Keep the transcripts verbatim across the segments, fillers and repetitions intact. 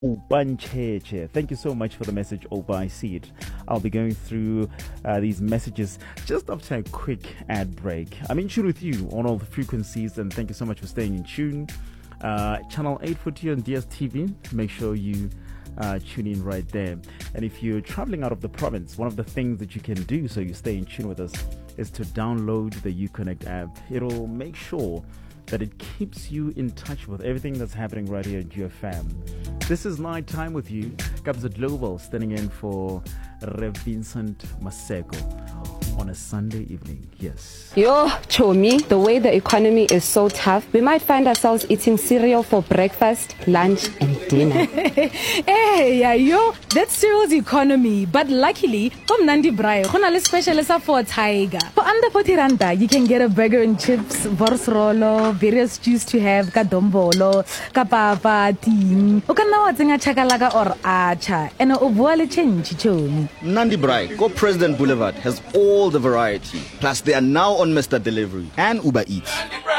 Ubancheche. Thank you so much for the message, Oba. I see it. I'll be going through uh, these messages just after a quick ad break. I'm in tune with you on all the frequencies, and thank you so much for staying in tune. Uh, channel eight forty on D S T V. Make sure you uh, tune in right there. And if you're traveling out of the province, one of the things that you can do so you stay in tune with us is to download the UConnect app. It'll make sure that it keeps you in touch with everything that's happening right here at G F M. This is Night Time with you. Kabza Global standing in for Rev Vincent Maseko on a Sunday evening. Yes. Yo, Chomi, the way the economy is so tough, we might find ourselves eating cereal for breakfast, lunch, and dinner. Hey, yeah, yo, that's cereal's economy. But luckily, from Nandi Brai, a special for Tiger. For under forty randa, you can get a burger and chips, borsrolo, various juice to have, kadombolo, kapapa, team. You can now watching a chakalaga or acha, and a ovuale change, Chomi. Nandi Brai, Go President Boulevard has all the variety. Plus, they are now on Mister Delivery and Uber Eats.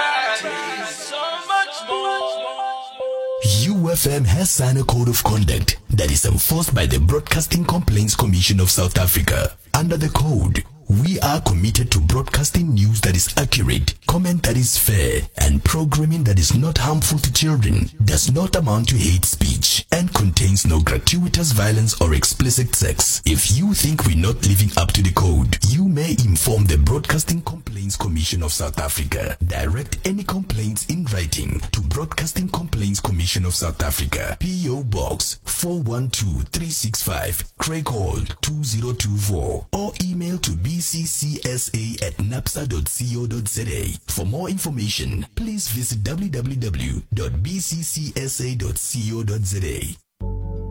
U F M has signed a code of conduct that is enforced by the Broadcasting Complaints Commission of South Africa. Under the code, we are committed to broadcasting news that is accurate, comment that is fair, and programming that is not harmful to children, does not amount to hate speech, and contains no gratuitous violence or explicit sex. If you think we're not living up to the code, you may inform the Broadcasting Complaints Commission of South Africa. Direct any complaints in writing to Broadcasting Complaints Commission of South Africa, P O Box four one two three six five, Craighold two zero two four, or email to b c c s a at napsa dot co dot za. For more information, please visit w w w dot b c c s a dot co dot za.